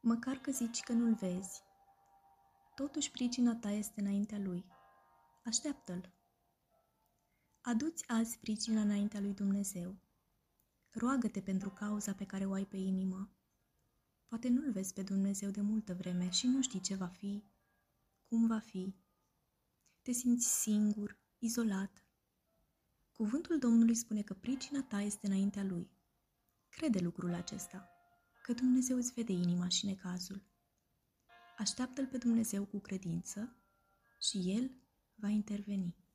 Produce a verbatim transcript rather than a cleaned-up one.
Măcar că zici că nu-l vezi, totuși pricina ta este înaintea lui. Așteaptă-l. Adu-ți azi pricina înaintea lui Dumnezeu. Roagă-te pentru cauza pe care o ai pe inimă. Poate nu-l vezi pe Dumnezeu de multă vreme și nu știi ce va fi, cum va fi. Te simți singur, izolat. Cuvântul Domnului spune că pricina ta este înaintea lui. Crede lucrul acesta, că Dumnezeu îți vede inima și necazul. Așteaptă-L pe Dumnezeu cu credință și El va interveni.